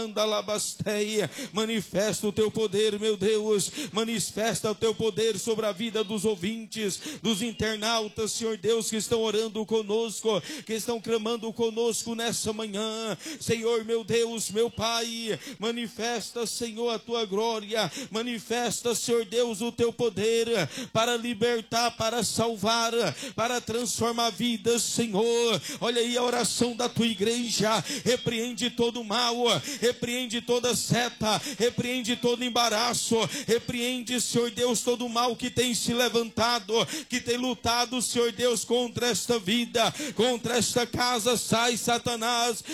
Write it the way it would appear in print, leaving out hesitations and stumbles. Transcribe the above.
Manifesta o teu poder, meu Deus. Manifesta o teu poder sobre a vida dos ouvintes, dos internautas, Senhor Deus, que estão orando conosco, que estão clamando conosco nessa manhã. Senhor, meu Deus, meu Pai, manifesta, Senhor, a tua glória. Manifesta, Senhor Deus, o teu poder para libertar, para salvar, para transformar vidas, Senhor. Olha aí a oração da tua igreja. Repreende todo o mal, repreende toda seta, repreende todo embaraço, repreende, Senhor Deus, todo o mal que tem se levantado, que tem lutado, Senhor Deus, contra esta vida, contra esta casa. Sai, Satanás,